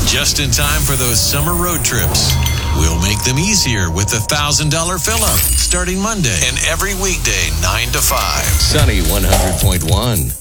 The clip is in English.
Just in time for those summer road trips. We'll make them easier with the $1,000 fill-up starting Monday and every weekday 9 to 5. Sunny 100.1.